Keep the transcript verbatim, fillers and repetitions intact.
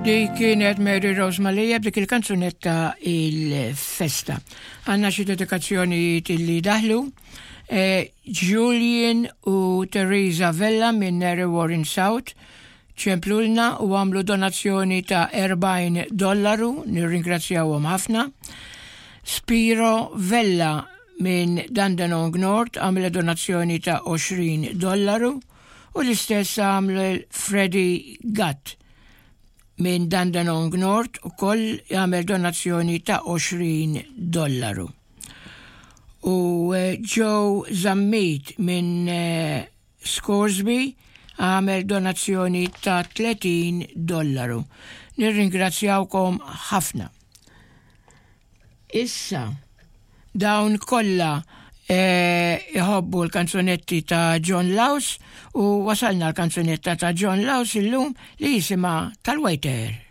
Di kienet Mary Rose Malija b'dik il-kanzunetta il-festa. Għanna xi dedikazzjoni li daħlu. Eh, Julian u Teresa Vella minn Neri Warren South ċemplulna u għamlu donazzjoni ta' erbajn dollaru, nirringrazzjawhom ħafna. Spiro Vella minn Dandenong North għamlu donazzjoni ta' għoxrin dollaru u l-istess għamlu Freddy Gatt minn Dandenong North u koll jagħmel donazzjoni ta' għoxrin dollaru. U uh, Joe Zammit minn uh, Scoresby għamel donazzjoni ta' tletin dollaru. Nirringrazzjawkom ħafna. Issa, dawn kollha iħobbu eh, l-kanzunetti ta' John Laws u wasalna l-kanzunetta ta' John Laws illum li jisima tal-Waiter.